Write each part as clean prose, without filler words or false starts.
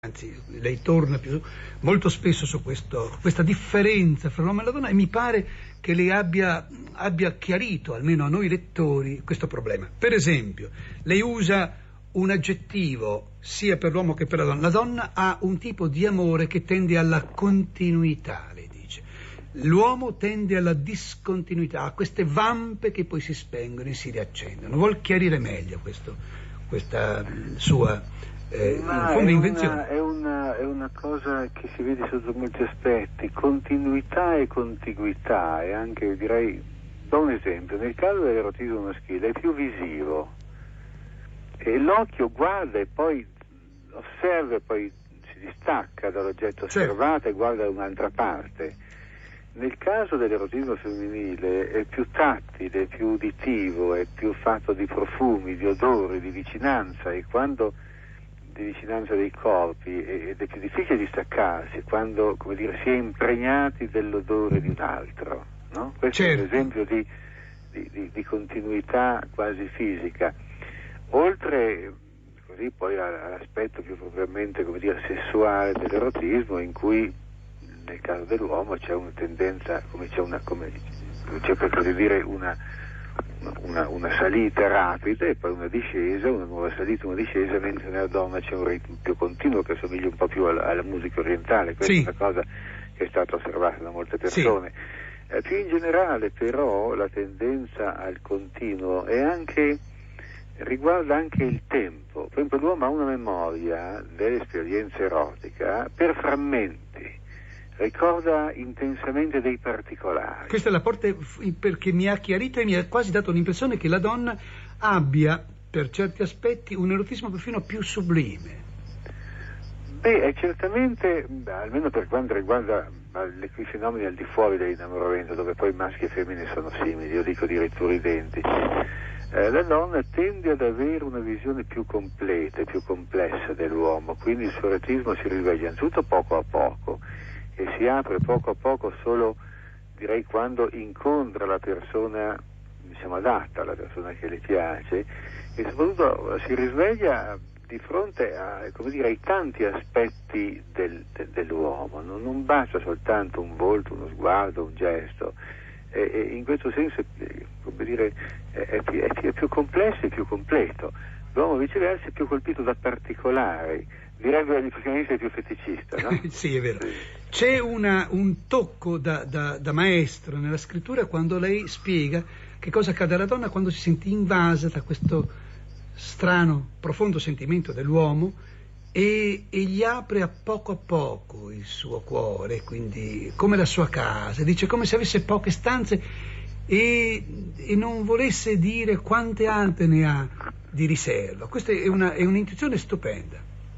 anzi lei torna molto spesso su questa differenza fra l'uomo e la donna, e mi pare che lei abbia chiarito, almeno a noi lettori, questo problema. Per esempio, lei usa un aggettivo sia per l'uomo che per la donna. La donna ha un tipo di amore che tende alla continuità, lei dice. L'uomo tende alla discontinuità, a queste vampe che poi si spengono e si riaccendono. Vuol chiarire meglio questa sua invenzione? È una cosa che si vede sotto molti aspetti, continuità e contiguità, e anche, direi, do un esempio: nel caso dell'erotismo maschile è più visivo, e l'occhio guarda e poi osserva e poi si distacca dall'oggetto osservato e guarda da un'altra parte. Nel caso dell'erotismo femminile è più tattile, è più uditivo, è più fatto di profumi, di odori, di vicinanza, e quando di vicinanza dei corpi, ed è più difficile distaccarsi quando, come dire, si è impregnati dell'odore di un altro, no? Questo è un esempio di continuità quasi fisica. Oltre così poi all'aspetto più propriamente, come dire, sessuale dell'erotismo, in cui nel caso dell'uomo c'è una tendenza, c'è per così dire una salita rapida e poi una discesa, una nuova salita, una discesa, mentre nella donna c'è un ritmo più continuo che assomiglia un po' più alla musica orientale. Questa è una cosa che è stata osservata da molte persone. Più in generale però la tendenza al continuo riguarda anche il tempo. Per esempio, l'uomo ha una memoria dell'esperienza erotica per frammenti, ricorda intensamente dei particolari. Questa è la parte perché mi ha chiarito e mi ha quasi dato l'impressione che la donna abbia, per certi aspetti, un erotismo perfino più sublime. È certamente, almeno per quanto riguarda quei fenomeni al di fuori dell'innamoramento, dove poi maschi e femmine sono simili, io dico addirittura identici, la donna tende ad avere una visione più completa e più complessa dell'uomo, quindi il suo erotismo si risveglia innanzitutto poco a poco, e si apre poco a poco solo, direi, quando incontra la persona, diciamo, adatta, la persona che le piace, e soprattutto si risveglia di fronte a, come dire, ai tanti aspetti dell'uomo. Non basta soltanto un volto, uno sguardo, un gesto, e in questo senso, come dire, è più complesso e più completo. L'uomo viceversa è più colpito da particolari, direbbe agli psicanisti più feticista, no? Sì, è vero. C'è un tocco da maestro nella scrittura quando lei spiega che cosa accade alla donna quando si sente invasa da questo strano, profondo sentimento dell'uomo e gli apre a poco il suo cuore, quindi come la sua casa, dice come se avesse poche stanze e non volesse dire quante altre ne ha di riserva. Questa è un'intuizione stupenda.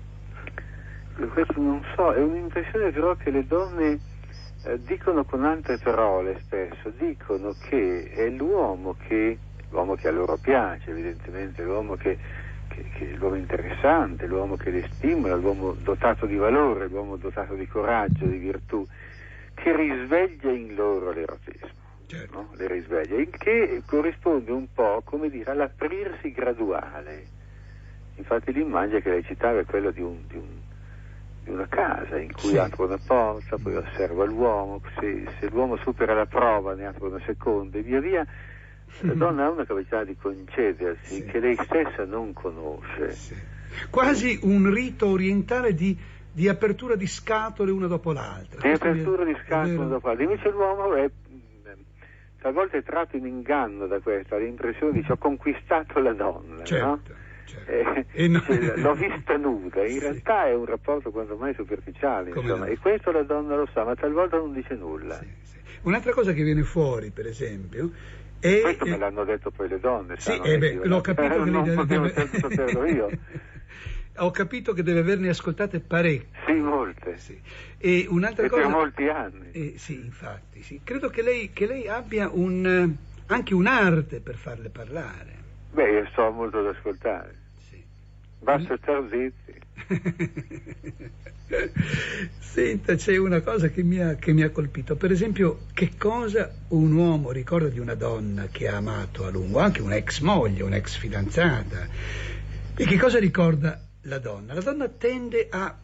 Questo non so, è un'impressione però che le donne dicono con altre parole spesso, dicono che è l'uomo che a loro piace, evidentemente, l'uomo l'uomo interessante, l'uomo che le stimola, l'uomo dotato di valore, l'uomo dotato di coraggio, di virtù, che risveglia in loro l'erotismo, no? Le risveglia, il che corrisponde un po', come dire, all'aprirsi graduale. Infatti l'immagine che lei citava è quella di una casa in cui apre una porta, poi osserva l'uomo, se l'uomo supera la prova ne apre una seconda, e via via la donna ha una capacità di concedersi che lei stessa non conosce. Quasi un rito orientale di apertura di scatole una dopo l'altra. Di apertura di scatole una dopo l'altra. Invece l'uomo talvolta è tratto in inganno da questa, l'impressione di ho conquistato la donna, no? L'ho vista nuda, in realtà è un rapporto quanto mai superficiale, insomma, e questo la donna lo sa, ma talvolta non dice nulla. Un'altra cosa che viene fuori, per esempio, questo me l'hanno detto poi le donne. L'ho capito che non potevo saperlo io. Ho capito che deve averne ascoltate parecchie. Sì, molte. E un'altra cosa, per molti anni. Sì, infatti, sì. Credo che lei abbia anche un'arte per farle parlare. Io sto molto ad ascoltare. Basta star zitti. Senta, c'è una cosa che mi ha colpito. Per esempio, che cosa un uomo ricorda di una donna che ha amato a lungo, anche un'ex moglie, un'ex fidanzata, e che cosa ricorda la donna? La donna tende a